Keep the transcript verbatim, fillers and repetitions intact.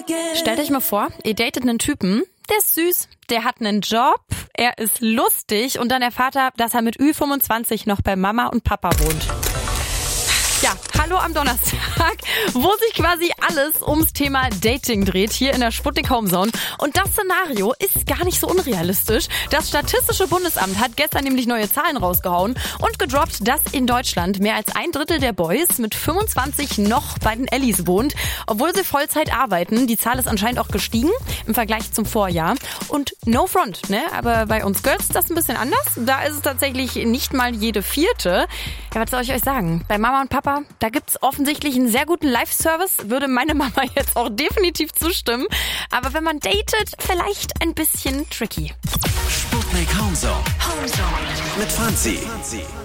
Stellt euch mal vor, ihr datet einen Typen, der ist süß, der hat einen Job, er ist lustig und dann erfahrt er, dass er mit Ü fünfundzwanzig noch bei Mama und Papa wohnt. Ja, hallo am Donnerstag, wo sich quasi alles ums Thema Dating dreht, hier in der Sputnik Homezone. Und das Szenario ist gar nicht so unrealistisch. Das Statistische Bundesamt hat gestern nämlich neue Zahlen rausgehauen und gedroppt, dass in Deutschland mehr als ein Drittel der Boys mit fünfundzwanzig noch bei den Ellis wohnt, obwohl sie Vollzeit arbeiten. Die Zahl ist anscheinend auch gestiegen im Vergleich zum Vorjahr. Und no front, ne? Aber bei uns Girls ist das ein bisschen anders. Da ist es tatsächlich nicht mal jede vierte. Ja, was soll ich euch sagen? Bei Mama und Papa, da gibt's offensichtlich einen sehr guten Live-Service, würde meine Mama jetzt auch definitiv zustimmen. Aber wenn man datet, vielleicht ein bisschen tricky. Sputnik Homezone. Homezone. Mit Franzi.